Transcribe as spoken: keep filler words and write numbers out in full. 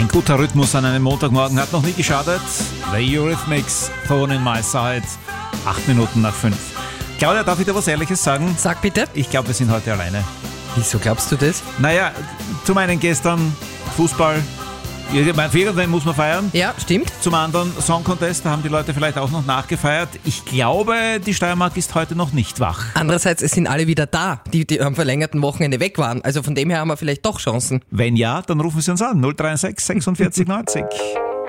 Ein guter Rhythmus an einem Montagmorgen hat noch nie geschadet. The Eurythmics, Thorn in My Side. Acht Minuten nach fünf. Claudia, darf ich dir was Ehrliches sagen? Sag bitte. Ich glaube, wir sind heute alleine. Wieso glaubst du das? Naja, zum einen gestern Fußball. Für irgendwen muss man feiern. Ja, stimmt. Zum anderen Song Contest, da haben die Leute vielleicht auch noch nachgefeiert. Ich glaube, die Steiermark ist heute noch nicht wach. Andererseits, es sind alle wieder da, die, die am verlängerten Wochenende weg waren. Also von dem her haben wir vielleicht doch Chancen. Wenn ja, dann rufen Sie uns an. null drei sechs sechsundvierzig neunzig.